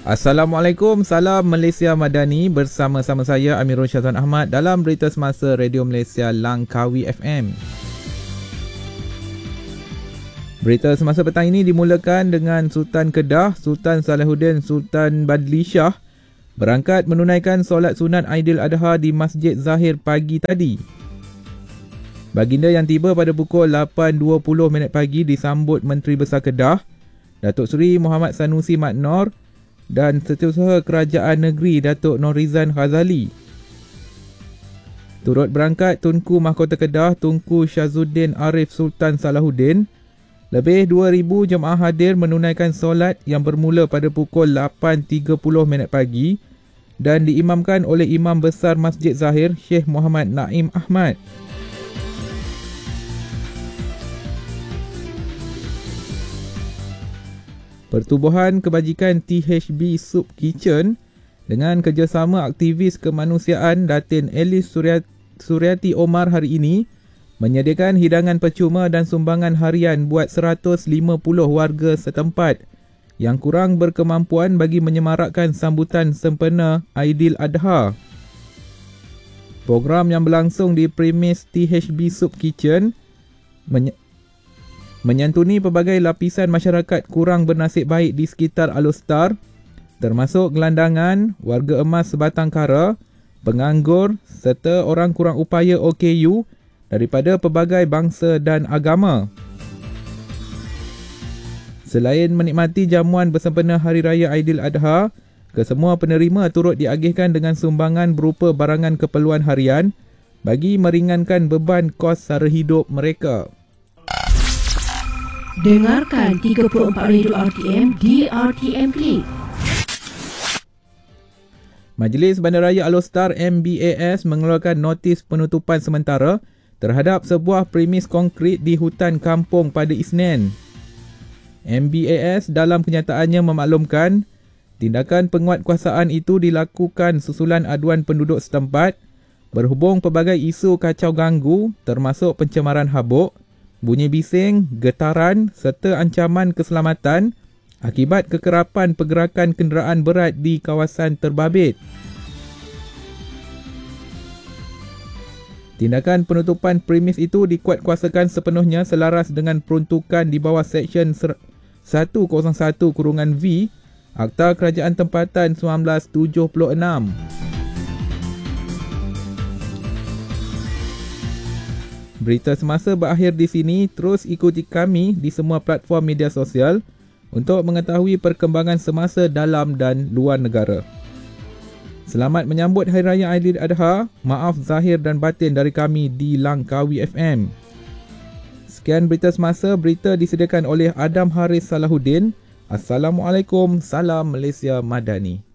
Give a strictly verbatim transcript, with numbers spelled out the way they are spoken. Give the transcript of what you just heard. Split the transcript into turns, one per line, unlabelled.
Assalamualaikum, salam Malaysia Madani. Bersama-sama saya Amirul Syazwan Ahmad dalam Berita Semasa Radio Malaysia Langkawi F M. Berita Semasa petang ini dimulakan dengan Sultan Kedah, Sultan Salahuddin Sultan Badli Shah berangkat menunaikan solat sunat Aidiladha di Masjid Zahir pagi tadi. Baginda yang tiba pada pukul lapan dua puluh minit pagi disambut Menteri Besar Kedah, Datuk Seri Muhammad Sanusi Mat Nor dan Setiausaha Kerajaan Negeri Datuk Norizan Khazali. Turut berangkat Tunku Mahkota Kedah Tunku Syazuddin Arif Sultan Salahuddin. Lebih dua ribu jemaah hadir menunaikan solat yang bermula pada pukul lapan tiga puluh minit pagi dan diimamkan oleh Imam Besar Masjid Zahir Syekh Muhammad Naim Ahmad. Pertubuhan Kebajikan T H B Soup Kitchen dengan kerjasama aktivis kemanusiaan Datin Elis Suryati Omar hari ini menyediakan hidangan percuma dan sumbangan harian buat seratus lima puluh warga setempat yang kurang berkemampuan bagi menyemarakkan sambutan sempena Aidiladha. Program yang berlangsung di premis T H B Soup Kitchen menye- menyantuni pelbagai lapisan masyarakat kurang bernasib baik di sekitar Alor-Star, termasuk gelandangan, warga emas sebatang kara, penganggur serta orang kurang upaya O K U daripada pelbagai bangsa dan agama. Selain menikmati jamuan bersempena Hari Raya Aidiladha, kesemua penerima turut diagihkan dengan sumbangan berupa barangan keperluan harian bagi meringankan beban kos sara hidup mereka.
Dengarkan tiga puluh empat Radio R T M di R T M Click.
Majlis Bandaraya Alor-Star M B A S mengeluarkan notis penutupan sementara terhadap sebuah premis konkrit di hutan kampung pada Isnin. M B A S dalam kenyataannya memaklumkan tindakan penguatkuasaan itu dilakukan susulan aduan penduduk setempat berhubung pelbagai isu kacau ganggu termasuk pencemaran habuk, bunyi bising, getaran serta ancaman keselamatan akibat kekerapan pergerakan kenderaan berat di kawasan terbabit. Tindakan penutupan premis itu dikuatkuasakan sepenuhnya selaras dengan peruntukan di bawah Seksyen seratus satu V Akta Kerajaan Tempatan seribu sembilan ratus tujuh puluh enam. Berita semasa berakhir di sini. Terus ikuti kami di semua platform media sosial untuk mengetahui perkembangan semasa dalam dan luar negara. Selamat menyambut Hari Raya Aidiladha. Maaf zahir dan batin dari kami di Langkawi F M. Sekian berita semasa. Berita disediakan oleh Adam Haris Salahuddin. Assalamualaikum. Salam Malaysia Madani.